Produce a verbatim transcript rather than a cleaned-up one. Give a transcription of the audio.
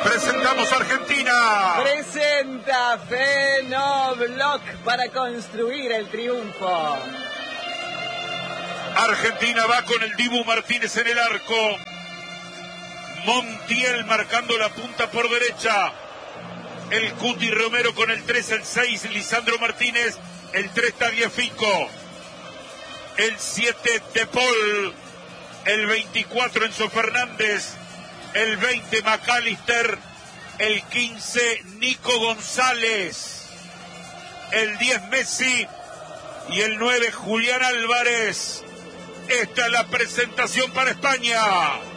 Presentamos a Argentina. Presenta Fenobloc para construir el triunfo. Argentina va con el Dibu Martínez en el arco. Montiel marcando la punta por derecha. El Cuti Romero con el tres, el seis, Lisandro Martínez. El tres, Tagliafico. El siete, De Paul. El veinticuatro, Enzo Fernández. El veinte, McAllister. El quince, Nico González. El diez, Messi. Y el nueve, Julián Álvarez. Esta es la presentación para España.